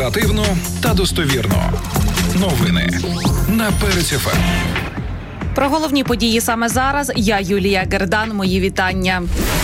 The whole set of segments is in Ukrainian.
Оперативно та достовірно. Новини на Перець ФМ. Про головні події саме зараз. Я Юлія Гердан. Мої вітання.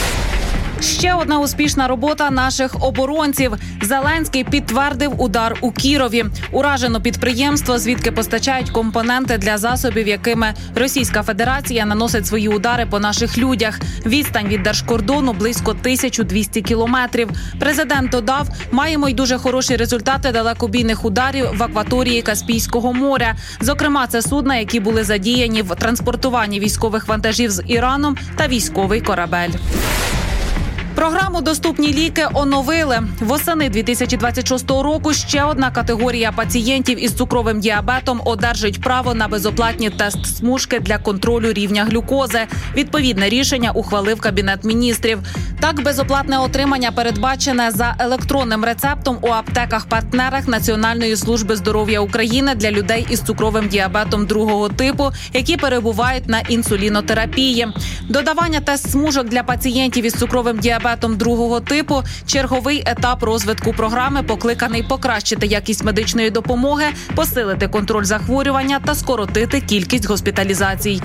Ще одна успішна робота наших оборонців. Зеленський підтвердив удар у Кірові. Уражено підприємство, звідки постачають компоненти для засобів, якими Російська Федерація наносить свої удари по наших людях. Відстань від держкордону близько 1200 кілометрів. Президент додав, маємо й дуже хороші результати далекобійних ударів в акваторії Каспійського моря. Зокрема, це судна, які були задіяні в транспортуванні військових вантажів з Іраном та військовий корабель. Програму «Доступні ліки» оновили. Восени 2026 року ще одна категорія пацієнтів із цукровим діабетом одержить право на безоплатні тест-смужки для контролю рівня глюкози. Відповідне рішення ухвалив Кабінет міністрів. Так, безоплатне отримання передбачене за електронним рецептом у аптеках-партнерах Національної служби здоров'я України для людей із цукровим діабетом другого типу, які перебувають на інсулінотерапії. Додавання тест-смужок для пацієнтів із цукровим діабетом другого типу – черговий етап розвитку програми, покликаний покращити якість медичної допомоги, посилити контроль захворювання та скоротити кількість госпіталізацій.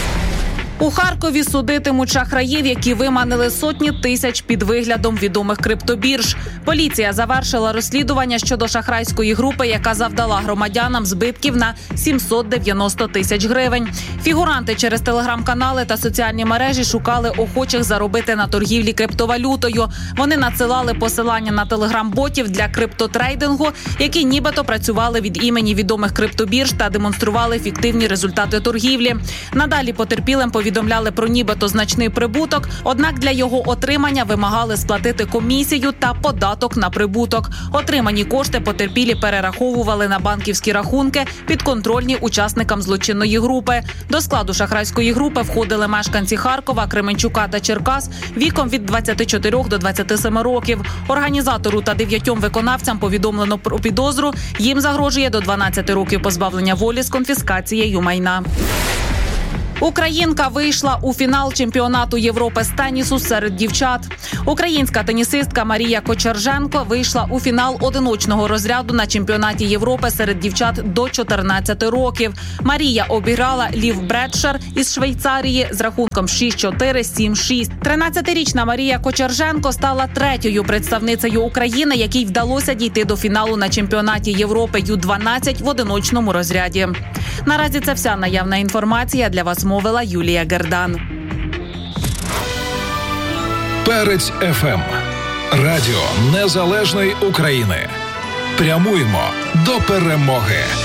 У Харкові судитимуть шахраїв, які виманили сотні тисяч під виглядом відомих криптобірж. Поліція завершила розслідування щодо шахрайської групи, яка завдала громадянам збитків на 790 тисяч гривень. Фігуранти через телеграм-канали та соціальні мережі шукали охочих заробити на торгівлі криптовалютою. Вони надсилали посилання на телеграм-ботів для криптотрейдингу, які нібито працювали від імені відомих криптобірж та демонстрували фіктивні результати торгівлі. Надалі потерпілим повідомляли про нібито значний прибуток, однак для його отримання вимагали сплатити комісію та податок на прибуток. Отримані кошти потерпілі перераховували на банківські рахунки, підконтрольні учасникам злочинної групи. До складу шахрайської групи входили мешканці Харкова, Кременчука та Черкас віком від 24 до 27 років. Організатору та 9 виконавцям повідомлено про підозру. Їм загрожує до 12 років позбавлення волі з конфіскацією майна. Українка вийшла у фінал чемпіонату Європи з тенісу серед дівчат. Українська тенісистка Марія Кочерженко вийшла у фінал одиночного розряду на чемпіонаті Європи серед дівчат до 14 років. Марія обіграла Лів Бредшер із Швейцарії з рахунком 6-4, 7-6. 13-річна Марія Кочерженко стала третьою представницею України, якій вдалося дійти до фіналу на чемпіонаті Європи Ю-12 в одиночному розряді. Наразі це вся наявна інформація. Для вас мовила Юлія Гердан. Перець ФМ. Радіо Незалежної України. Прямуємо до перемоги.